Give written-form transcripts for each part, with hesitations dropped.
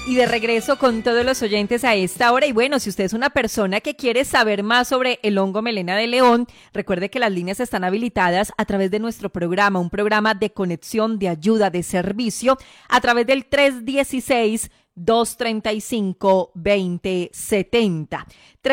Y de regreso con todos los oyentes a esta hora. Y bueno, si usted es una persona que quiere saber más sobre el hongo melena de león, recuerde que las líneas están habilitadas a través de nuestro programa, un programa de conexión, de ayuda, de servicio, a través del 316-235-2070.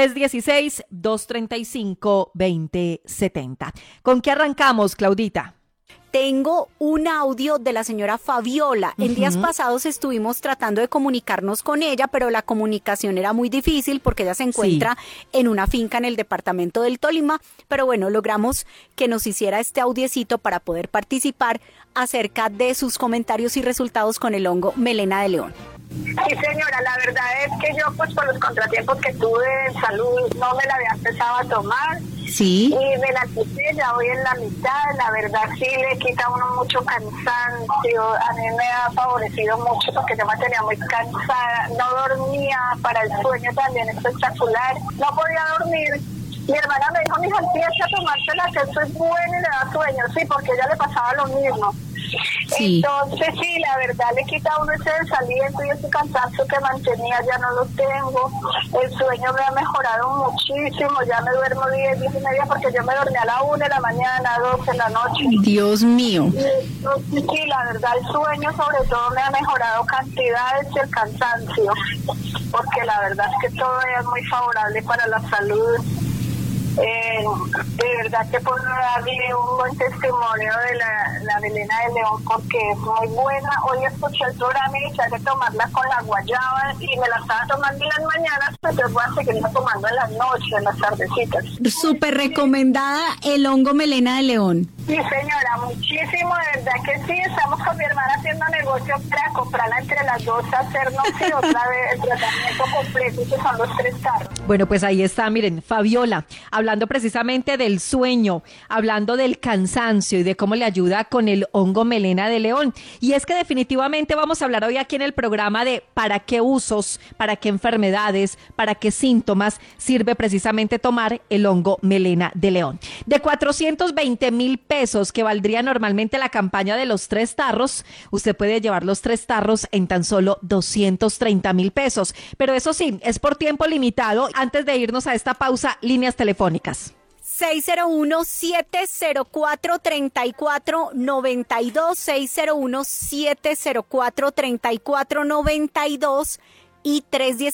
316-235-2070. ¿Con qué arrancamos, Claudita? Tengo un audio de la señora Fabiola. En días pasados estuvimos tratando de comunicarnos con ella, pero la comunicación era muy difícil porque ella se encuentra en una finca en el departamento del Tolima. Pero bueno, logramos que nos hiciera este audiecito para poder participar acerca de sus comentarios y resultados con el hongo melena de león. Sí, señora, la verdad es que yo, pues, por los contratiempos que tuve en salud, no me la había empezado a tomar. Sí. Y me la quité, ya voy en la mitad. La verdad, sí, le quita a uno mucho cansancio. A mí me ha favorecido mucho porque yo me tenía muy cansada. No dormía, para el sueño también espectacular. No podía dormir. Mi hermana me dijo, mija, empieza a tomártela, que esto es bueno y le da sueño. Sí, porque a ella le pasaba lo mismo. Sí. Entonces, sí, la verdad le quita a uno ese desaliento y ese cansancio que mantenía, ya no lo tengo. El sueño me ha mejorado muchísimo, ya me duermo 10, 10 y media, porque yo me dormía a la 1 de la mañana, 12 de la noche. Dios mío. Sí, la verdad, el sueño sobre todo me ha mejorado cantidades y el cansancio, porque la verdad es que todo es muy favorable para la salud. De verdad que puedo darle un buen testimonio de la melena de león porque es muy buena. Hoy escuché el programa y hay que tomarla con la guayaba y me la estaba tomando en las mañanas, pero yo voy a seguirla tomando en las noches, en las tardecitas. Súper recomendada el hongo melena de león. Sí, señora, muchísimo, de verdad que sí. Estamos con mi hermana haciendo negocio para comprarla entre las dos, hacernos y otra vez el tratamiento completo, que son los 3 carros. Bueno, pues ahí está, miren, Fabiola, hablando precisamente del sueño, hablando del cansancio y de cómo le ayuda con el hongo melena de león. Y es que definitivamente vamos a hablar hoy aquí en el programa de para qué usos, para qué enfermedades, para qué síntomas sirve precisamente tomar el hongo melena de león. De 420,000 pesos que valdría normalmente la campaña de los 3 tarros, usted puede llevar los 3 tarros en tan solo 230,000 pesos. Pero eso sí, es por tiempo limitado. Antes de irnos a esta pausa, líneas telefónicas. 601-704-3492, 601-704-3492 y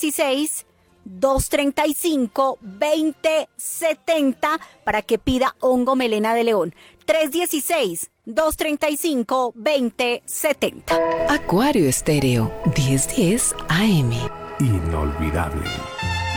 316-235-2070 para que pida hongo melena de león. 316-235-2070. Acuario Estéreo, 1010 AM. Inolvidable.